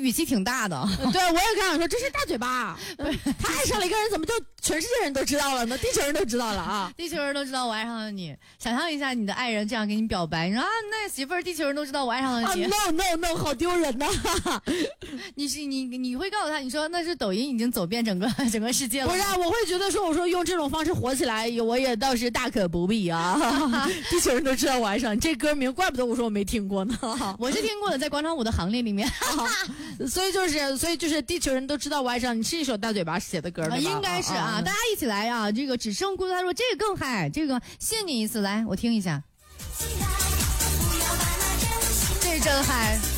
语气挺大的。 对，我也刚想说这是大嘴巴，他爱上了一个人，怎么就全世界人都知道了呢？地球人都知道了啊！ 地球人都知道我爱上了你。想象一下，你的爱人这样给你表白，你说啊，那媳妇儿，地球人都知道我爱上了你。 No， 好丢人呐！ 你会告诉他，你说那是抖音已经走遍整个世界了。 不是，我会觉得说，我说用这种方式火起来，我也倒是大可不必啊。地球人都知道我爱上你，这歌名怪不得我说我没听过呢。 我是听过的，在广场舞的行列里面。 所以就是地球人都知道我爱上你是一首大嘴巴写的歌的吧？ 应该是啊，大家一起来啊！这个只剩孤独他说这个更嗨，这个限你一次，来我听一下，这真嗨。